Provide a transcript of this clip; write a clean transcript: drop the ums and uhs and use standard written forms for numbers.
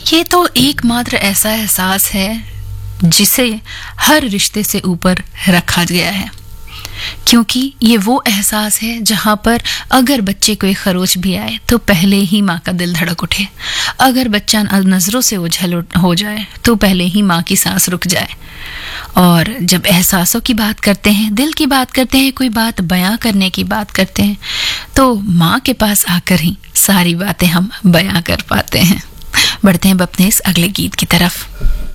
ये तो एकमात्र ऐसा एहसास है जिसे हर रिश्ते से ऊपर रखा गया है, क्योंकि ये वो एहसास है जहां पर अगर बच्चे को एक खरोच भी आए तो पहले ही माँ का दिल धड़क उठे। अगर बच्चा नजरों से ओझल हो जाए तो पहले ही माँ की सांस रुक जाए। और जब एहसासों की बात करते हैं, दिल की बात करते हैं, कोई बात बयां करने की बात करते हैं, तो माँ के पास आकर ही सारी बातें हम बयां कर पाते हैं। बढ़ते हैं अपने इस अगले गीत की तरफ।